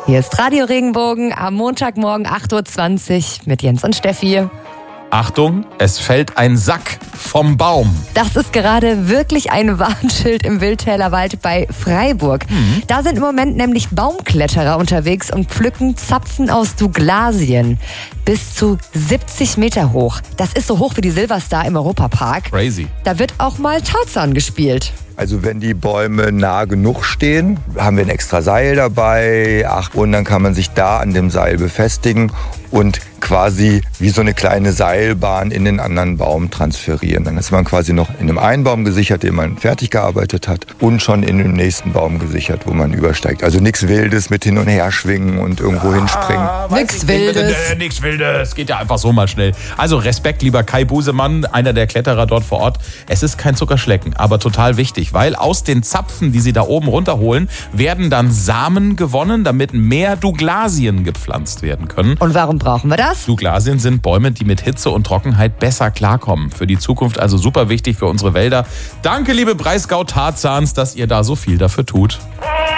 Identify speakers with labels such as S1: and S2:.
S1: Hier ist Radio Regenbogen am Montagmorgen 8.20 Uhr mit Jens und Steffi.
S2: Achtung, es fällt ein Sack vom Baum.
S1: Das ist gerade wirklich ein Warnschild im Wildtäler Wald bei Freiburg. Da sind im Moment nämlich Baumkletterer unterwegs und pflücken Zapfen aus Douglasien. Bis zu 70 Meter hoch. Das ist so hoch wie die Silverstar im Europapark.
S2: Crazy.
S1: Da wird auch mal Tarzan gespielt.
S3: Also wenn die Bäume nah genug stehen, haben wir ein extra Seil dabei. Und dann kann man sich da an dem Seil befestigen und quasi wie so eine kleine Seilbahn in den anderen Baum transferieren. Dann ist man quasi noch in dem einen Baum gesichert, den man fertig gearbeitet hat, und schon in dem nächsten Baum gesichert, wo man übersteigt. Also nichts Wildes mit hin und her schwingen und irgendwo hinspringen.
S1: Nix Wildes.
S2: Nix Wildes. Geht ja einfach so mal schnell. Also Respekt, lieber Kai Busemann, einer der Kletterer dort vor Ort. Es ist kein Zuckerschlecken, aber total wichtig, weil aus den Zapfen, die sie da oben runterholen, werden dann Samen gewonnen, damit mehr Douglasien gepflanzt werden können.
S1: Und warum brauchen wir das?
S2: Douglasien sind Bäume, die mit Hitze und Trockenheit besser klarkommen. Für die Zukunft also super wichtig für unsere Wälder. Danke, liebe Breisgau Tarzans, dass ihr da so viel dafür tut.